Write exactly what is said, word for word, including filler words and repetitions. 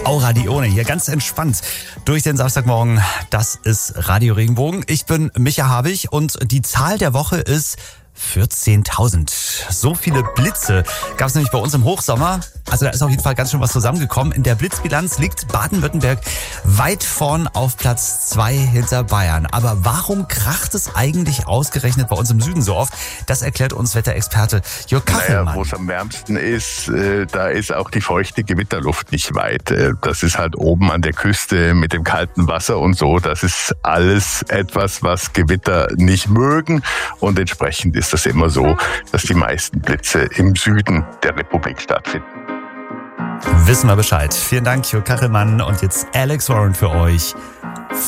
Aura Dione hier ganz entspannt durch den Samstagmorgen. Das ist Radio Regenbogen. Ich bin Micha Habich und die Zahl der Woche ist vierzehntausend. So viele Blitze gab es nämlich bei uns im Hochsommer. Also da ist auf jeden Fall ganz schön was zusammengekommen. In der Blitzbilanz liegt Baden-Württemberg weit vorn auf Platz zwei hinter Bayern. Aber warum kracht es eigentlich ausgerechnet bei uns im Süden so oft? Das erklärt uns Wetterexperte Jörg Kachelmann. Naja, wo es am wärmsten ist, äh, da ist auch die feuchte Gewitterluft nicht weit. Äh, das ist halt oben an der Küste mit dem kalten Wasser und so. Das ist alles etwas, was Gewitter nicht mögen. Und entsprechend ist das immer so, dass die meisten Blitze im Süden der Republik stattfinden. Wissen wir Bescheid. Vielen Dank, Jörg Kachelmann. Und jetzt Alex Warren für euch.